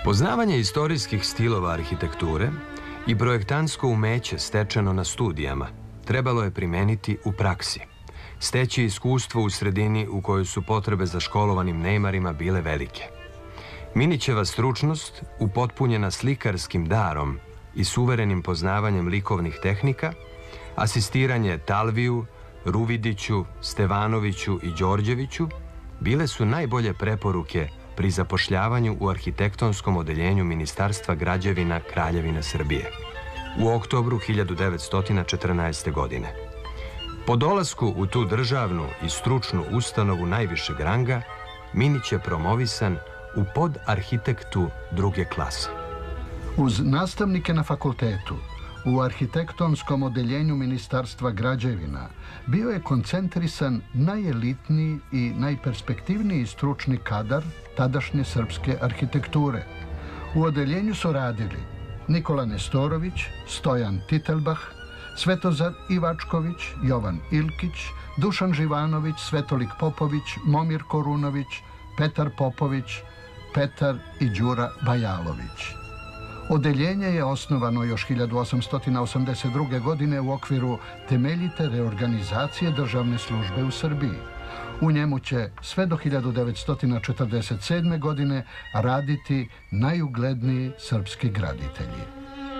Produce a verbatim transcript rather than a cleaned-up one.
Poznavanje istorijskih stilova arhitekture i projektantsko umeće stečeno na studijama trebalo je primeniti u praksi, steći iskustvo u sredini u kojoj su potrebe za školovanim neimarima bile velike. Minićeva stručnost, upotpunjena slikarskim darom i suverenim poznavanjem likovnih tehnika, asistiranje Talviju, Ruvidiću, Stevanoviću i Đorđeviću bile su najbolje preporuke pri zapošljavanju u arhitektonskom odeljenju Ministarstva građevina Kraljevine Srbije u oktobru hiljadu devetsto četrnaeste. godine. Po dolasku u tu državnu i stručnu ustanovu najvišeg ranga, Minić je promovisan u podarhitektu druge klase. Uz nastavnike na fakultetu, u arhitektonskom odeljenju Ministarstva građevina bio je koncentrisan najelitniji i najperspektivniji stručni kadar tadašnje srpske arhitekture. U odeljenju su radili Nikola Nestorović, Stojan Titelbach, Svetozar Ivačković, Jovan Ilkić, Dušan Živanović, Svetolik Popović, Momir Korunović, Petar Popović, Petar i Đura Bajalović. Odeljenje je osnovano još hiljadu osamsto osamdeset druge. godine u okviru temeljite reorganizacije državne službe u Srbiji. U njemu će sve do hiljadu devetsto četrdeset sedme. godine raditi najugledniji srpski graditelji.